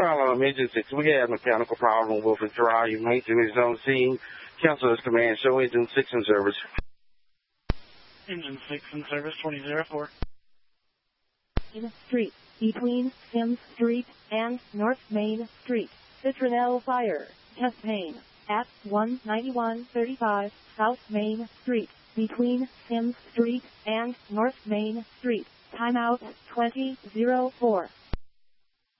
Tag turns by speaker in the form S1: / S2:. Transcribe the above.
S1: Bravo, Engine 6. We had a mechanical problem with a dry maintenance on scene. Cancel this command. Show Engine 6 in service.
S2: Engine 6 in service, 2004.
S3: Main Street, between Sims Street and North Main Street. Citronelle fire. Test pane. At 19135 South Main Street, between Sims Street and North Main Street. Timeout 2004.